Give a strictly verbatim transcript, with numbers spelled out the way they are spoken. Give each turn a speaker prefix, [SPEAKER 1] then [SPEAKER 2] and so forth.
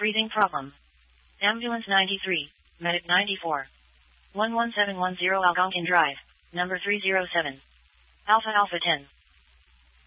[SPEAKER 1] Breathing problem. Ambulance ninety-three, Medic ninety-four. one one seven one zero Algonquin Drive, number three zero seven. Alpha Alpha ten.